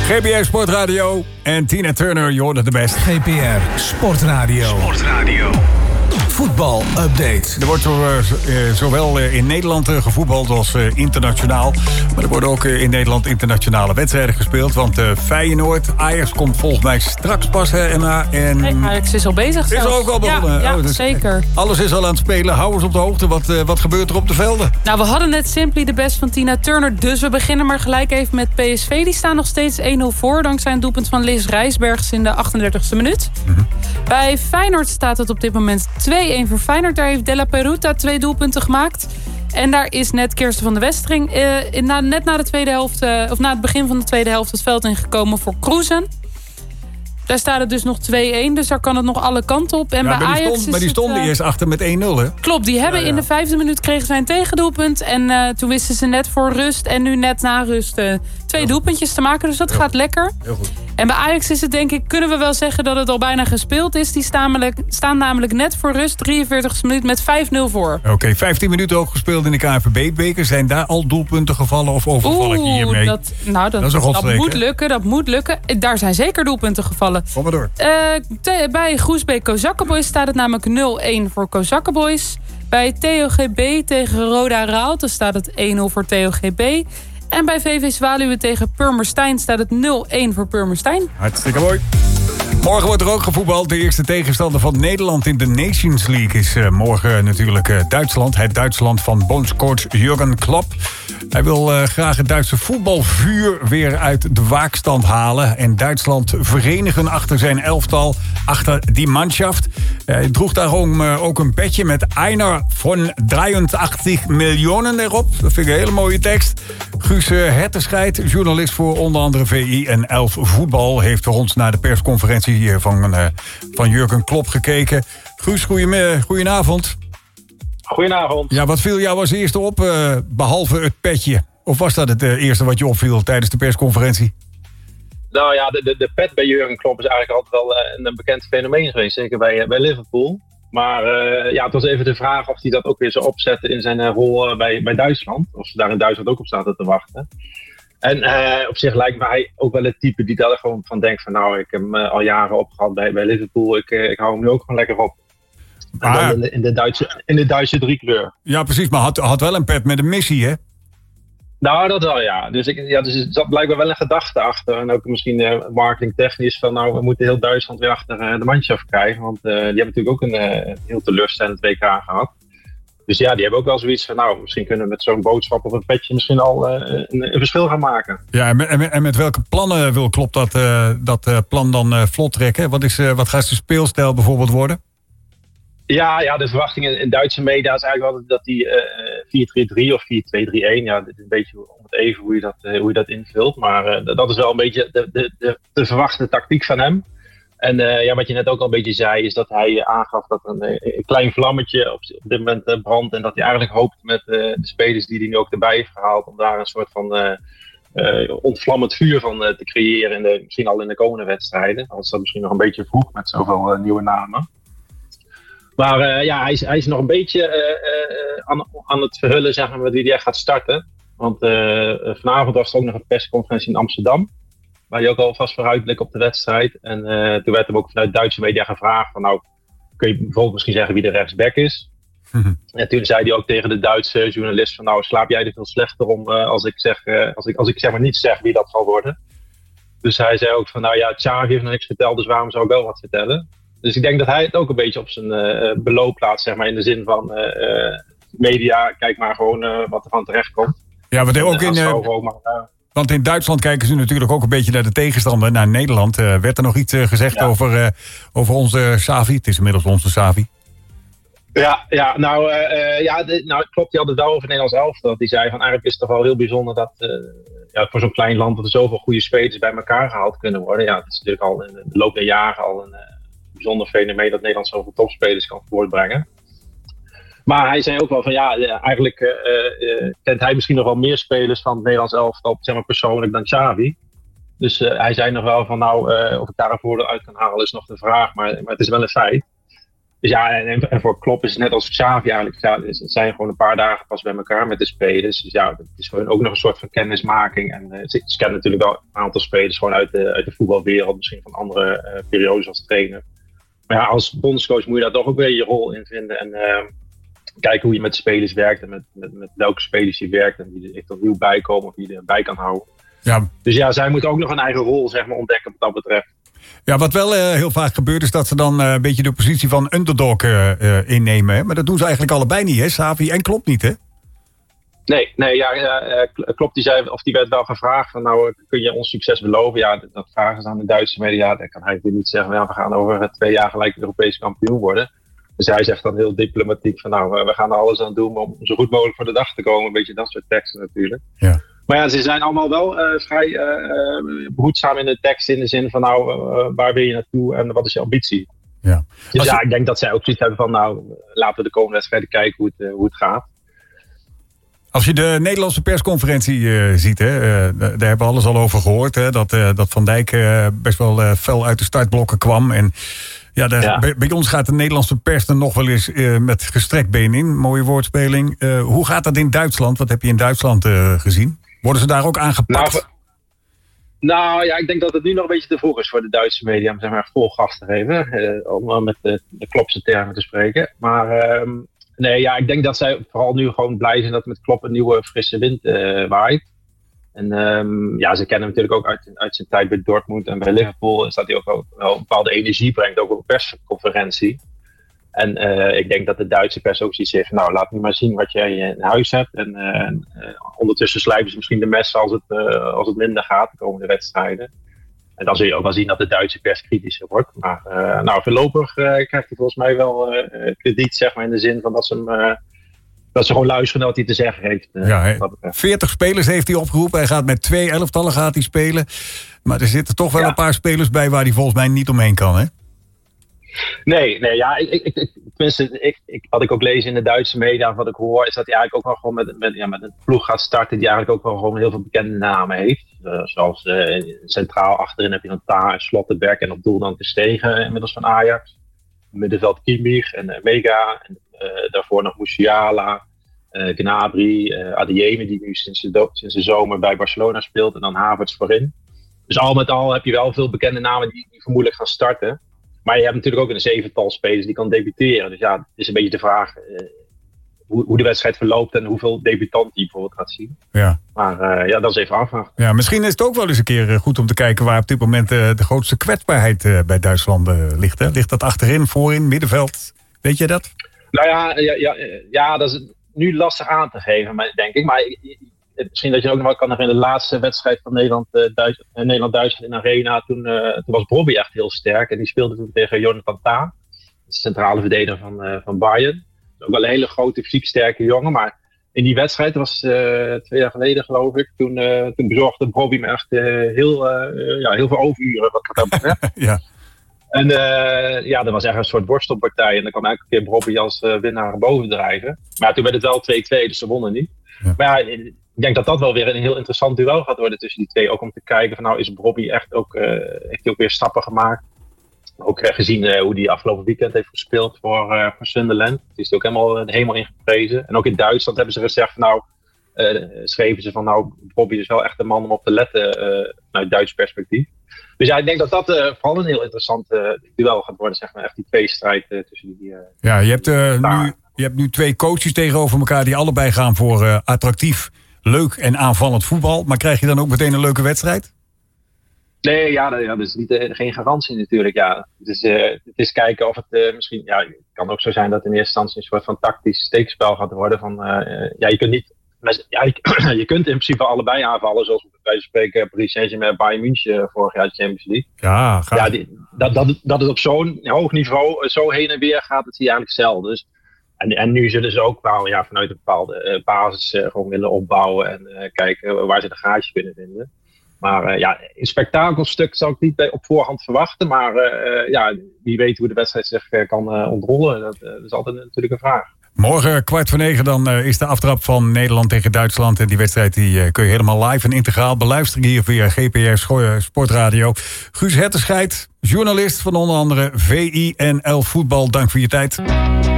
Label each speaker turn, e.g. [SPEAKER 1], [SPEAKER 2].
[SPEAKER 1] GPR Sportradio en Tina Turner, je hoorde de best.
[SPEAKER 2] GPR Sportradio. Voetbal-update.
[SPEAKER 1] Er wordt zowel in Nederland gevoetbald als internationaal. Maar er worden ook in Nederland internationale wedstrijden gespeeld. Want Feyenoord, Ajax komt volgens mij straks pas, Emma. En
[SPEAKER 3] Ajax is al bezig zelfs.
[SPEAKER 1] Is er ook al begonnen?
[SPEAKER 3] Ja,
[SPEAKER 1] dus
[SPEAKER 3] zeker.
[SPEAKER 1] Alles is al aan het spelen. Hou ons op de hoogte. Wat gebeurt er op de velden?
[SPEAKER 3] Nou, we hadden net Simply de best van Tina Turner. Dus we beginnen maar gelijk even met PSV. Die staan nog steeds 1-0 voor. Dankzij een doelpunt van Liz Rijsbergs in de 38e minuut. Mm-hmm. Bij Feyenoord staat het op dit moment 2-1 voor Feyenoord. Daar heeft Della Peruta 2 doelpunten gemaakt. En daar is net Kirsten van der Westering net na de tweede helft, of na het begin van de tweede helft het veld ingekomen voor Kroesen. Daar staat het dus nog 2-1, dus daar kan het nog alle kanten op. En bij Ajax
[SPEAKER 1] die stonden eerst achter met 1-0, hè?
[SPEAKER 3] Klopt, die hebben in de 5e minuut kregen zij een tegendoelpunt. En toen wisten ze net voor rust en nu net na rust 2 doelpuntjes te maken. Dus dat gaat lekker.
[SPEAKER 1] Heel goed.
[SPEAKER 3] En bij Ajax is het denk ik, kunnen we wel zeggen dat het al bijna gespeeld is. Die staan namelijk net voor rust, 43e minuut met 5-0 voor.
[SPEAKER 1] Oké, 15 minuten ook gespeeld in de KNVB-beker. Zijn daar al doelpunten gevallen of overval ik hiermee?
[SPEAKER 3] Dat moet lukken. Daar zijn zeker doelpunten gevallen.
[SPEAKER 1] Kom maar door.
[SPEAKER 3] Bij Groesbeek Kozakkenboys staat het namelijk 0-1 voor Kozakkenboys. Bij TOGB tegen Roda Raalte staat het 1-0 voor TOGB. En bij VV Zwaluwe tegen Purmerstein staat het 0-1 voor Purmerstein.
[SPEAKER 1] Hartstikke mooi. Morgen wordt er ook gevoetbald. De eerste tegenstander van Nederland in de Nations League is morgen natuurlijk Duitsland. Het Duitsland van bondscoach Jurgen Klopp. Hij wil graag het Duitse voetbalvuur weer uit de waakstand halen. En Duitsland verenigen achter zijn elftal, achter die Mannschaft. Hij droeg daarom ook een petje met Einer van 83 miljoen erop. Dat vind ik een hele mooie tekst. Guus Hertenscheid, journalist voor onder andere VI en 11 Voetbal, heeft voor ons naar de persconferentie van Jurgen Klopp gekeken. Guus, goedenavond.
[SPEAKER 4] Goedenavond.
[SPEAKER 1] Ja, wat viel jou als eerste op, behalve het petje? Of was dat het eerste wat je opviel tijdens de persconferentie?
[SPEAKER 4] Nou ja, de pet bij Jurgen Klopp is eigenlijk altijd wel een bekend fenomeen geweest. Zeker bij Liverpool. Maar het was even de vraag of hij dat ook weer zou opzetten in zijn rol bij Duitsland. Of ze daar in Duitsland ook op zaten te wachten. En op zich lijkt me hij ook wel het type die daar gewoon van denkt van nou, ik heb hem al jaren opgehad bij Liverpool. Ik hou hem nu ook gewoon lekker op. En dan in de Duitse driekleur.
[SPEAKER 1] Ja, precies. Maar had wel een pet met een missie, hè?
[SPEAKER 4] Nou, dat wel, ja. Dus er zat blijkbaar wel een gedachte achter. En ook misschien marketingtechnisch van nou, we moeten heel Duitsland weer achter de Mannschaft krijgen. Want die hebben natuurlijk ook een heel teleurstellend WK gehad. Dus ja, die hebben ook wel zoiets van nou, misschien kunnen we met zo'n boodschap of een petje misschien al een verschil gaan maken. Ja,
[SPEAKER 1] en met welke plannen wil Klopp dat plan dan vlot trekken? Wat gaat zijn speelstijl bijvoorbeeld worden?
[SPEAKER 4] Ja, de verwachting in Duitse media is eigenlijk altijd dat die 4-3-3 of 4-2-3-1, ja, dit is een beetje om het even hoe je dat invult. Maar dat is wel een beetje de verwachte tactiek van hem. En wat je net ook al een beetje zei, is dat hij aangaf dat een klein vlammetje op dit moment brandt. En dat hij eigenlijk hoopt met de spelers die hij nu ook erbij heeft gehaald, om daar een soort van ontvlammend vuur van te creëren, misschien al in de komende wedstrijden. Al is dat misschien nog een beetje vroeg met zoveel nieuwe namen. Maar hij is nog een beetje aan het verhullen, zeg maar, wie hij gaat starten. Want vanavond was er ook nog een persconferentie in Amsterdam. Waar je ook alvast vooruitblik op de wedstrijd. En toen werd hem ook vanuit Duitse media gevraagd van nou, kun je bijvoorbeeld misschien zeggen wie de rechtsback is? Mm-hmm. En toen zei hij ook tegen de Duitse journalist van nou, slaap jij er veel slechter om als ik zeg maar niet zeg wie dat zal worden. Dus hij zei ook van nou ja, Xavi heeft nog niks verteld, dus waarom zou ik wel wat vertellen? Dus ik denk dat hij het ook een beetje op zijn beloop plaatst, zeg maar, in de zin van media, kijk maar gewoon wat er van terecht komt.
[SPEAKER 1] Ja, wat ook want in Duitsland kijken ze natuurlijk ook een beetje naar de tegenstander, naar Nederland. Werd er nog iets gezegd over onze Xavi? Het is inmiddels onze Xavi.
[SPEAKER 4] Het klopt. Die had het wel over het Nederlands elftal. Die zei van eigenlijk is het toch wel heel bijzonder dat voor zo'n klein land dat er zoveel goede spelers bij elkaar gehaald kunnen worden. Ja, het is natuurlijk al in de loop der jaren al een bijzonder fenomeen dat Nederland zoveel topspelers kan voortbrengen. Maar hij zei ook wel van eigenlijk kent hij misschien nog wel meer spelers van het Nederlands elftal, zeg maar persoonlijk, dan Xavi. Dus hij zei nog wel van nou, of ik daar een voordeel uit kan halen is nog de vraag, maar het is wel een feit. Dus ja, en voor Klopp is het net als Xavi eigenlijk. Ja, het zijn gewoon een paar dagen pas bij elkaar met de spelers. Dus ja, het is gewoon ook nog een soort van kennismaking. En ze kennen natuurlijk wel een aantal spelers gewoon uit de voetbalwereld. Misschien van andere periodes als trainer. Maar ja, als bondscoach moet je daar toch ook weer je rol in vinden. En kijken hoe je met spelers werkt en met welke spelers je werkt. En wie er echt opnieuw bij komen of wie je erbij kan houden.
[SPEAKER 1] Ja.
[SPEAKER 4] Dus ja, zij moeten ook nog een eigen rol zeg maar, ontdekken wat dat betreft.
[SPEAKER 1] Ja, wat wel heel vaak gebeurt is dat ze dan een beetje de positie van underdog innemen. Hè? Maar dat doen ze eigenlijk allebei niet, hè? Xavi en Klopp niet, hè?
[SPEAKER 4] Nee, Klopp die zei, of die werd wel gevraagd van nou, kun je ons succes beloven? Ja, dat vragen ze aan de Duitse media. Dan kan hij natuurlijk niet zeggen, ja, we gaan over 2 jaar gelijk Europees kampioen worden. Dus hij zegt dan heel diplomatiek van nou, we gaan er alles aan doen om zo goed mogelijk voor de dag te komen. Een beetje dat soort teksten natuurlijk.
[SPEAKER 1] Ja.
[SPEAKER 4] Maar ja, ze zijn allemaal wel vrij behoedzaam in de tekst in de zin van nou, waar wil je naartoe en wat is je ambitie?
[SPEAKER 1] Ja.
[SPEAKER 4] Dus ja, ik denk dat zij ook zoiets hebben van nou, laten we de komende wedstrijden kijken hoe het gaat.
[SPEAKER 1] Als je de Nederlandse persconferentie ziet, hè, daar hebben we alles al over gehoord. Hè, dat Van Dijk best wel fel uit de startblokken kwam. En ja, bij ons gaat de Nederlandse pers er nog wel eens met gestrekt been in. Mooie woordspeling. Hoe gaat dat in Duitsland? Wat heb je in Duitsland gezien? Worden ze daar ook aangepakt?
[SPEAKER 4] Nou ja, ik denk dat het nu nog een beetje te vroeg is voor de Duitse media om zeg maar vol gas te geven. Om met de Klopse termen te spreken. Maar nee, ja, ik denk dat zij vooral nu gewoon blij zijn dat met Klopp een nieuwe frisse wind waait. En ja, ze kennen hem natuurlijk ook uit zijn tijd bij Dortmund en bij Liverpool. Is dat hij ook wel een bepaalde energie brengt, ook op een persconferentie. En ik denk dat de Duitse pers ook zoiets heeft van nou, laat nu maar zien wat jij in huis hebt. En ondertussen slijpen ze misschien de messen als het minder gaat de komende wedstrijden. En dan zul je ook wel zien dat de Duitse pers kritischer wordt. Maar nou, voorlopig krijgt hij volgens mij wel krediet, zeg maar, in de zin van dat ze gewoon luisteren naar wat hij te zeggen heeft.
[SPEAKER 1] Ja, 40 spelers heeft hij opgeroepen. Hij gaat met 2 elftallen gaat hij spelen. Maar er zitten toch wel een paar spelers bij waar hij volgens mij niet omheen kan, hè? Nee, ja, wat ik ook lees in de Duitse media, wat ik hoor, is dat hij eigenlijk ook wel gewoon met een ploeg gaat starten die eigenlijk ook wel gewoon heel veel bekende namen heeft. Zoals centraal achterin heb je dan Taar, Slotterberg en op doel dan Ter Stegen inmiddels van Ajax. Middenveld Kimmich en Mega en daarvoor nog Musiala, Gnabry, Adeyemi die nu sinds de zomer bij Barcelona speelt en dan Havertz voorin. Dus al met al heb je wel veel bekende namen die vermoedelijk gaan starten. Maar je hebt natuurlijk ook een 7-tal spelers die kan debuteren. Dus ja, het is een beetje de vraag hoe de wedstrijd verloopt en hoeveel debutanten je bijvoorbeeld gaat zien. Ja. Maar ja, dat is even afwachten. Ja, misschien is het ook wel eens een keer goed om te kijken waar op dit moment de grootste kwetsbaarheid bij Duitsland ligt. Hè? Ligt dat achterin, voorin, middenveld? Weet je dat?
[SPEAKER 4] Nou ja, dat is nu lastig aan te geven, denk ik. Maar misschien dat je ook nog wel kan herinneren, de laatste wedstrijd van Nederland-Duitsland in Arena. Toen was Bobby echt heel sterk. En die speelde toen tegen Jonathan Tah, de centrale verdediger van Bayern. Ook wel een hele grote, fysiek sterke jongen. Maar in die wedstrijd, dat was 2 jaar geleden geloof ik. Toen bezorgde Bobby me echt heel veel overuren wat dat betreft. Ja. En dat was echt een soort worstelpartij. En dan kwam elke keer Bobby als winnaar bovendrijven. Maar toen werd het wel 2-2, dus ze wonnen niet. Ja. Maar ja, ik denk dat dat wel weer een heel interessant duel gaat worden tussen die twee. Ook om te kijken van nou, is Bobby echt ook, heeft hij ook weer stappen gemaakt. Ook gezien hoe hij afgelopen weekend heeft gespeeld voor Sunderland. Die is ook helemaal ingeprezen. En ook in Duitsland hebben ze gezegd van nou, schreven ze van nou, Bobby is wel echt een man om op te letten vanuit Duits perspectief. Dus ja, ik denk dat dat vooral een heel interessant duel gaat worden, zeg maar. Echt die tweestrijd tussen die...
[SPEAKER 1] ja, je hebt nu 2 coaches tegenover elkaar die allebei gaan voor attractief, leuk en aanvallend voetbal. Maar krijg je dan ook meteen een leuke wedstrijd?
[SPEAKER 4] Nee, dat is geen garantie natuurlijk. Ja. Het is kijken of het misschien... Ja, het kan ook zo zijn dat in eerste instantie een soort van tactisch steekspel gaat worden. Van, je kunt niet... je kunt in principe allebei aanvallen, zoals bij wijze van spreken Paris Saint-Germain, Bayern München vorig jaar de Champions League. Ja, dat het op zo'n hoog niveau zo heen en weer gaat, dat zie je eigenlijk zelden. Dus, en nu zullen ze ook wel vanuit een bepaalde basis gewoon willen opbouwen en kijken waar ze de gaatjes kunnen vinden. Maar een spektakelstuk zou ik niet op voorhand verwachten, maar wie weet hoe de wedstrijd zich kan ontrollen, dat is altijd natuurlijk een vraag.
[SPEAKER 1] Morgen 8:45 dan is de aftrap van Nederland tegen Duitsland. En die wedstrijd die kun je helemaal live en integraal beluisteren hier via GPR Sportradio. Guus Hetterscheid, journalist van onder andere VI en El Voetbal. Dank voor je tijd.